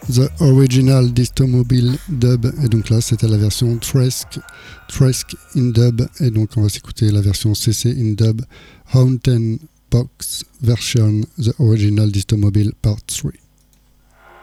The Original Distomobile Dub. Et donc là, c'était la version Tresk in Dub. Et donc, on va s'écouter la version CC in Dub. Haunted Box Version, The Original Distomobile Part 3.